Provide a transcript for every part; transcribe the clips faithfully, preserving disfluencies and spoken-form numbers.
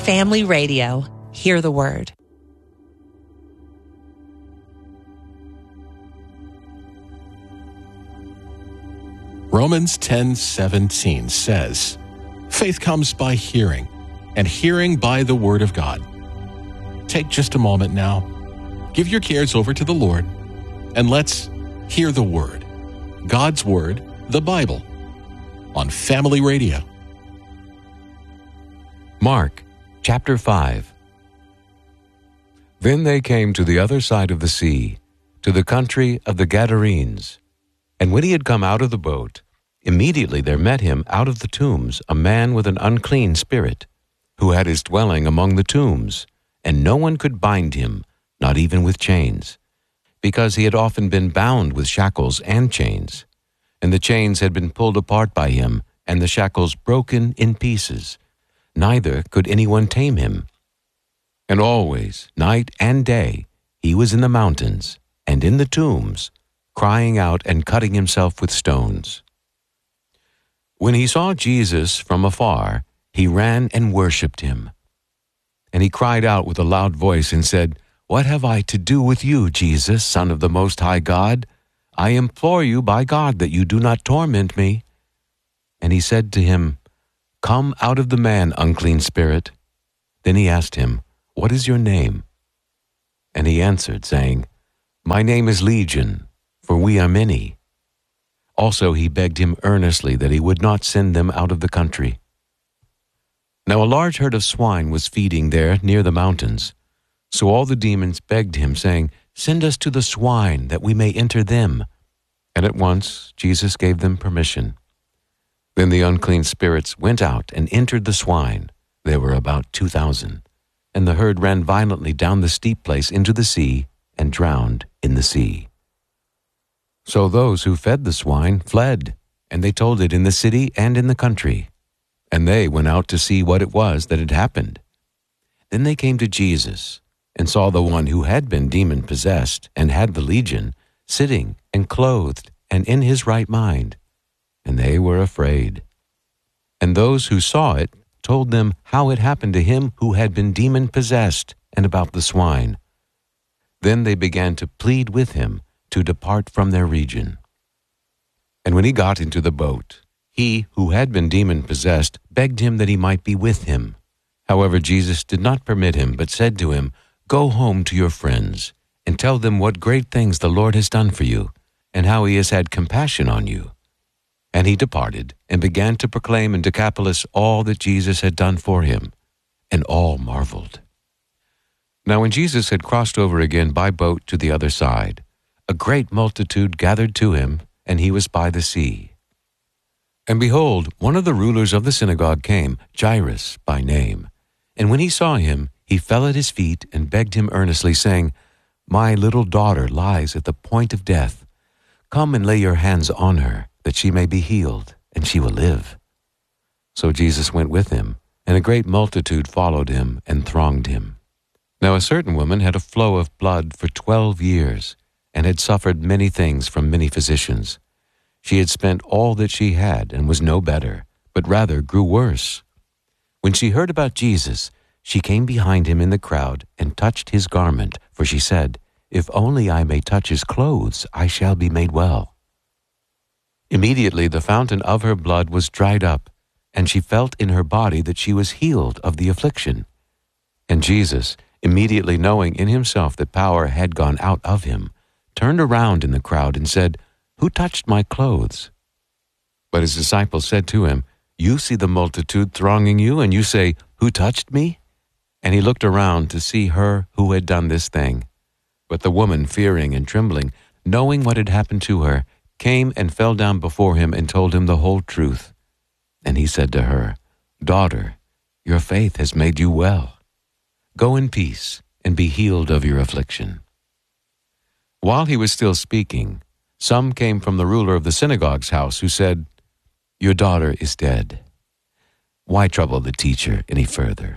Family Radio. Hear the word. Romans ten seventeen says, "Faith comes by hearing, and hearing by the word of God." Take just a moment now. Give your cares over to the Lord, and let's hear the word. God's word, the Bible, on Family Radio. Mark chapter five. Then they came to the other side of the sea, to the country of the Gadarenes. And when he had come out of the boat, immediately there met him out of the tombs a man with an unclean spirit, who had his dwelling among the tombs, and no one could bind him, not even with chains, because he had often been bound with shackles and chains. And the chains had been pulled apart by him, and the shackles broken in pieces. Neither could anyone tame him. And always, night and day, he was in the mountains and in the tombs, crying out and cutting himself with stones. When he saw Jesus from afar, he ran and worshipped him. And he cried out with a loud voice and said, "What have I to do with you, Jesus, Son of the Most High God? I implore you by God that you do not torment me." And he said to him, "Come out of the man, unclean spirit." Then he asked him, "What is your name?" And he answered, saying, "My name is Legion, for we are many." Also he begged him earnestly that he would not send them out of the country. Now a large herd of swine was feeding there near the mountains. So all the demons begged him, saying, "Send us to the swine, that we may enter them." And at once Jesus gave them permission. Then the unclean spirits went out and entered the swine. There were about two thousand. And the herd ran violently down the steep place into the sea and drowned in the sea. So those who fed the swine fled, and they told it in the city and in the country. And they went out to see what it was that had happened. Then they came to Jesus, and saw the one who had been demon-possessed and had the legion, sitting and clothed and in his right mind. And they were afraid. And those who saw it told them how it happened to him who had been demon-possessed, and about the swine. Then they began to plead with him to depart from their region. And when he got into the boat, he who had been demon-possessed begged him that he might be with him. However, Jesus did not permit him, but said to him, "Go home to your friends, and tell them what great things the Lord has done for you, and how he has had compassion on you." And he departed, and began to proclaim in Decapolis all that Jesus had done for him, and all marveled. Now when Jesus had crossed over again by boat to the other side, a great multitude gathered to him, and he was by the sea. And behold, one of the rulers of the synagogue came, Jairus by name. And when he saw him, he fell at his feet and begged him earnestly, saying, "My little daughter lies at the point of death. Come and lay your hands on her, that she may be healed, and she will live." So Jesus went with him, and a great multitude followed him and thronged him. Now a certain woman had a flow of blood for twelve years, and had suffered many things from many physicians. She had spent all that she had, and was no better, but rather grew worse. When she heard about Jesus, she came behind him in the crowd, and touched his garment, for she said, "If only I may touch his clothes, I shall be made well." Immediately the fountain of her blood was dried up, and she felt in her body that she was healed of the affliction. And Jesus, immediately knowing in himself that power had gone out of him, turned around in the crowd and said, "Who touched my clothes?" But his disciples said to him, "You see the multitude thronging you, and you say, 'Who touched me?'" And he looked around to see her who had done this thing. But the woman, fearing and trembling, knowing what had happened to her, came and fell down before him and told him the whole truth. And he said to her, "Daughter, your faith has made you well. Go in peace and be healed of your affliction." While he was still speaking, some came from the ruler of the synagogue's house, who said, "Your daughter is dead. Why trouble the teacher any further?"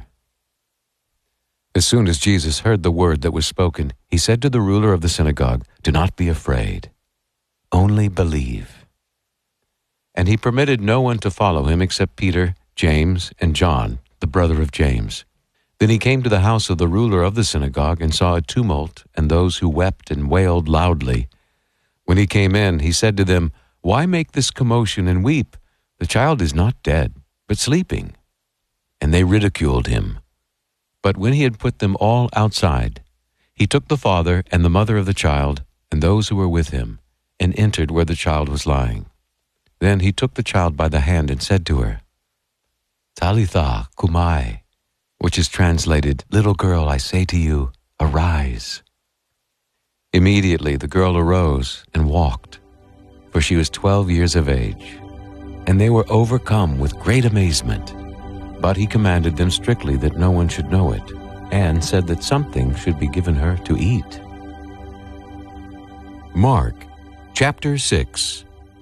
As soon as Jesus heard the word that was spoken, he said to the ruler of the synagogue, "Do not be afraid, only believe." And he permitted no one to follow him except Peter, James, and John, the brother of James. Then he came to the house of the ruler of the synagogue and saw a tumult and those who wept and wailed loudly. When he came in, he said to them, "Why make this commotion and weep? The child is not dead, but sleeping." And they ridiculed him. But when he had put them all outside, he took the father and the mother of the child and those who were with him, and entered where the child was lying. Then he took the child by the hand and said to her, "Talitha kumai," which is translated, "Little girl, I say to you, arise." Immediately the girl arose and walked, for she was twelve years of age, and they were overcome with great amazement. But he commanded them strictly that no one should know it, and said that something should be given her to eat. Mark chapter six.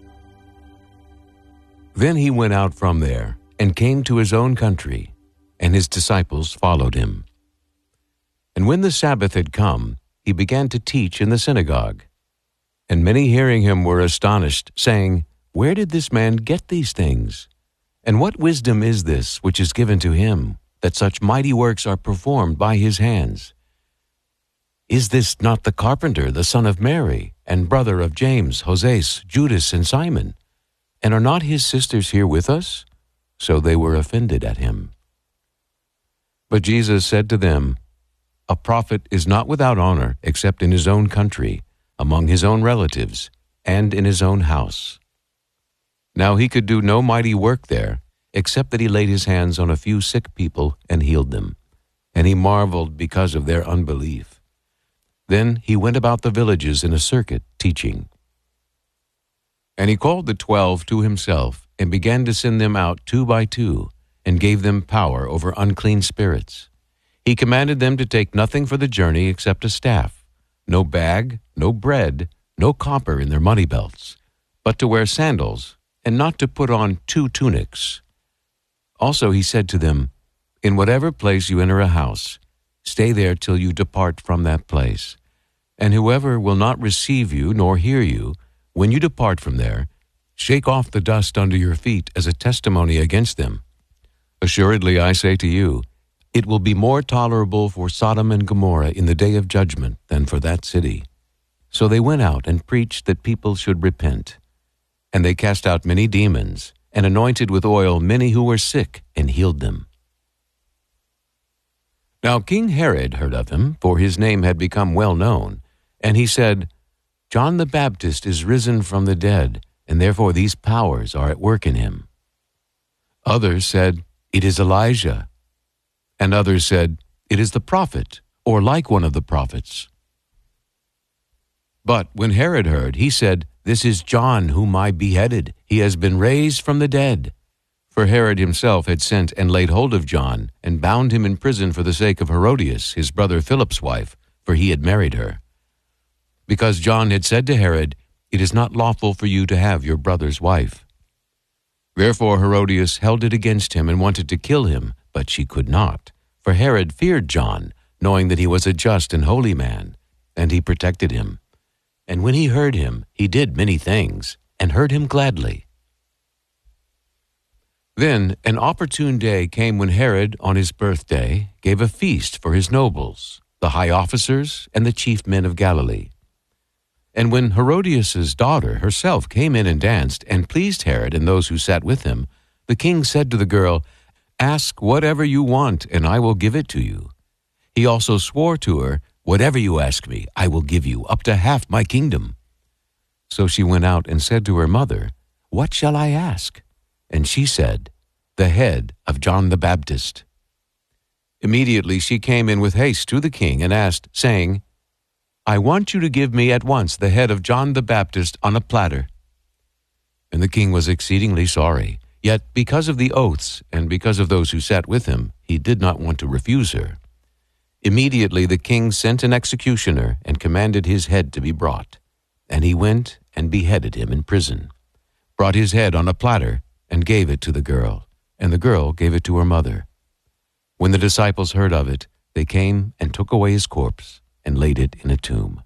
Then he went out from there and came to his own country, and his disciples followed him. And when the Sabbath had come, he began to teach in the synagogue. And many hearing him were astonished, saying, "Where did this man get these things? And what wisdom is this which is given to him, that such mighty works are performed by his hands? Is this not the carpenter, the son of Mary, and brother of James, Joses, Judas, and Simon? And are not his sisters here with us?" So they were offended at him. But Jesus said to them, "A prophet is not without honor except in his own country, among his own relatives, and in his own house." Now he could do no mighty work there, except that he laid his hands on a few sick people and healed them. And he marveled because of their unbelief. Then he went about the villages in a circuit, teaching. And he called the twelve to himself, and began to send them out two by two, and gave them power over unclean spirits. He commanded them to take nothing for the journey except a staff, no bag, no bread, no copper in their money belts, but to wear sandals, and not to put on two tunics. Also he said to them, "In whatever place you enter a house, stay there till you depart from that place. And whoever will not receive you nor hear you, when you depart from there, shake off the dust under your feet as a testimony against them. Assuredly, I say to you, it will be more tolerable for Sodom and Gomorrah in the day of judgment than for that city." So they went out and preached that people should repent. And they cast out many demons, and anointed with oil many who were sick, and healed them. Now King Herod heard of him, for his name had become well known, and he said, "John the Baptist is risen from the dead, and therefore these powers are at work in him." Others said, "It is Elijah." And others said, "It is the prophet, or like one of the prophets." But when Herod heard, he said, "This is John whom I beheaded. He has been raised from the dead." For Herod himself had sent and laid hold of John, and bound him in prison for the sake of Herodias, his brother Philip's wife, for he had married her. Because John had said to Herod, "It is not lawful for you to have your brother's wife." Therefore Herodias held it against him and wanted to kill him, but she could not. For Herod feared John, knowing that he was a just and holy man, and he protected him. And when he heard him, he did many things, and heard him gladly. Then an opportune day came when Herod, on his birthday, gave a feast for his nobles, the high officers, and the chief men of Galilee. And when Herodias' daughter herself came in and danced, and pleased Herod and those who sat with him, the king said to the girl, "Ask whatever you want, and I will give it to you." He also swore to her, "Whatever you ask me, I will give you, up to half my kingdom." So she went out and said to her mother, "What shall I ask?" And she said, "The head of John the Baptist." Immediately she came in with haste to the king and asked, saying, "I want you to give me at once the head of John the Baptist on a platter." And the king was exceedingly sorry, yet because of the oaths and because of those who sat with him, he did not want to refuse her. Immediately the king sent an executioner and commanded his head to be brought. And he went and beheaded him in prison, brought his head on a platter, and gave it to the girl, and the girl gave it to her mother. When the disciples heard of it, they came and took away his corpse and laid it in a tomb.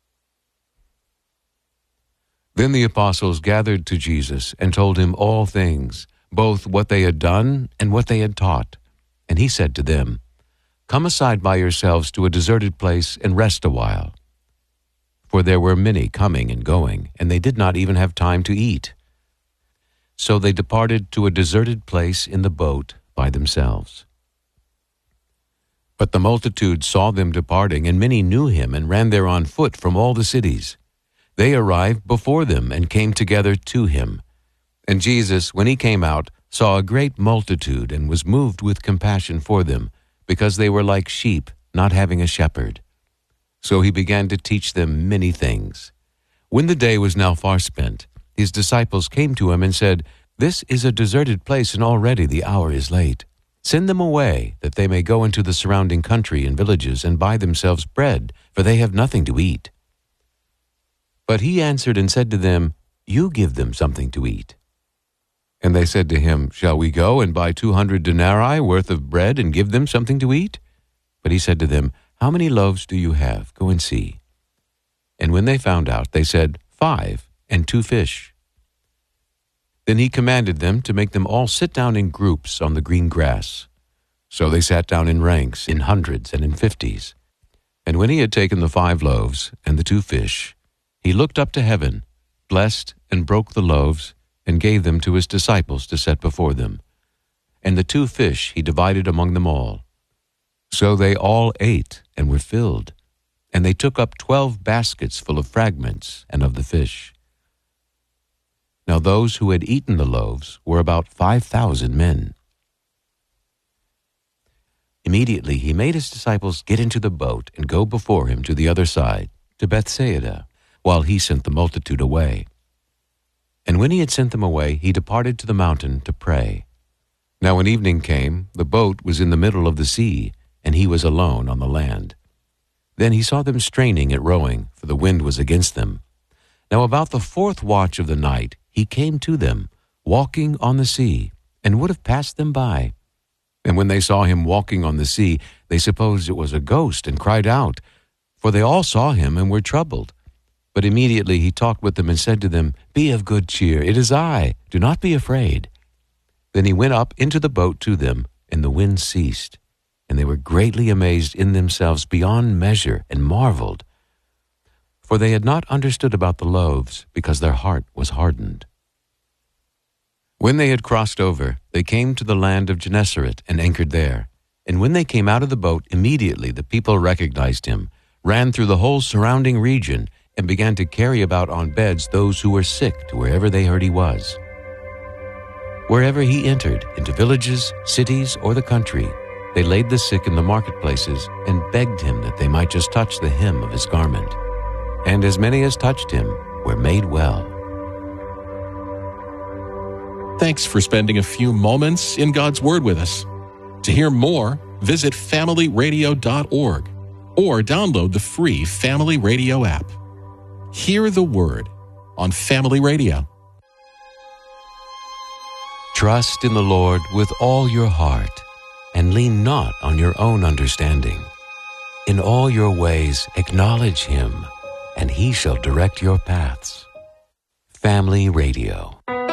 Then the apostles gathered to Jesus and told him all things, both what they had done and what they had taught. And he said to them, "Come aside by yourselves to a deserted place and rest a while." For there were many coming and going, and they did not even have time to eat. So they departed to a deserted place in the boat by themselves. But the multitude saw them departing, and many knew him and ran there on foot from all the cities. They arrived before them and came together to him. And Jesus, when he came out, saw a great multitude and was moved with compassion for them, because they were like sheep not having a shepherd. So he began to teach them many things. When the day was now far spent, his disciples came to him and said, "This is a deserted place, and already the hour is late. Send them away, that they may go into the surrounding country and villages and buy themselves bread, for they have nothing to eat." But he answered and said to them, "You give them something to eat." And they said to him, "Shall we go and buy two hundred denarii worth of bread and give them something to eat?" But he said to them, "How many loaves do you have? Go and see." And when they found out, they said, "Five, and two fish." Then he commanded them to make them all sit down in groups on the green grass. So they sat down in ranks, in hundreds and in fifties. And when he had taken the five loaves and the two fish, he looked up to heaven, blessed and broke the loaves, and gave them to his disciples to set before them. And the two fish he divided among them all. So they all ate and were filled, and they took up twelve baskets full of fragments and of the fish. Now those who had eaten the loaves were about five thousand men. Immediately he made his disciples get into the boat and go before him to the other side, to Bethsaida, while he sent the multitude away. And when he had sent them away, he departed to the mountain to pray. Now when evening came, the boat was in the middle of the sea, and he was alone on the land. Then he saw them straining at rowing, for the wind was against them. Now about the fourth watch of the night he came to them, walking on the sea, and would have passed them by. And when they saw him walking on the sea, they supposed it was a ghost, and cried out, for they all saw him and were troubled. But immediately he talked with them and said to them, "Be of good cheer, it is I, do not be afraid." Then he went up into the boat to them, and the wind ceased. And they were greatly amazed in themselves beyond measure, and marveled. For they had not understood about the loaves, because their heart was hardened. When they had crossed over, they came to the land of Gennesaret and anchored there. And when they came out of the boat, immediately the people recognized him, ran through the whole surrounding region, and began to carry about on beds those who were sick to wherever they heard he was. Wherever he entered, into villages, cities, or the country, they laid the sick in the marketplaces and begged him that they might just touch the hem of his garment. And as many as touched him were made well. Thanks for spending a few moments in God's Word with us. To hear more, visit family radio dot org or download the free Family Radio app. Hear the Word on Family Radio. Trust in the Lord with all your heart, and lean not on your own understanding. In all your ways acknowledge him, and he shall direct your paths. Family Radio.